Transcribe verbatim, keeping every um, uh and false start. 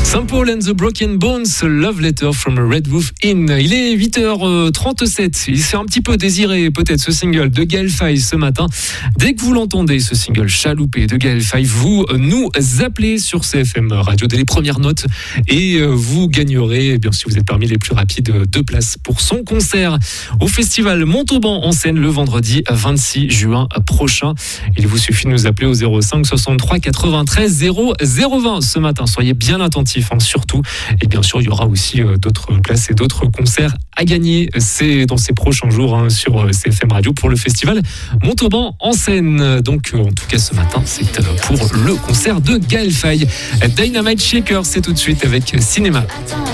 Saint Paul and the Broken Bones, Love Letter from a Red Roof Inn. Il est huit heures trente-sept. Il s'est un petit peu désiré, peut-être, ce single de Gaël Faye ce matin. Dès que vous l'entendez, ce single chaloupé de Gaël Faye, vous nous appelez sur C F M Radio dès les premières notes et vous gagnerez, eh bien, si vous êtes parmi les plus rapides, deux places pour son concert au festival Montauban en scène le vendredi vingt-six juin prochain. Il vous suffit de nous appeler au zéro cinq soixante-trois quatre-vingt-treize zéro zéro vingt ce matin. Soyez bien attentifs, hein, surtout. Et bien sûr, il y aura aussi euh, d'autres places et d'autres concerts à gagner c'est dans ces prochains jours, hein, sur euh, C F M Radio pour le festival Montauban en scène. Donc, euh, en tout cas, ce matin, c'est euh, pour le concert de Gaël Faye. Dynamite Shaker, c'est tout de suite avec Cinéma.